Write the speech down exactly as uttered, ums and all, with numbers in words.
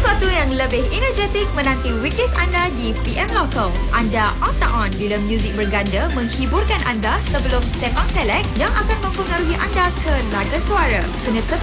sesuatu yang lebih energetik menanti weekdays anda di P M Local. Anda on tak on bila muzik berganda menghiburkan anda sebelum Sembang Select yang akan mempengaruhi anda ke laga suara. Kena tetap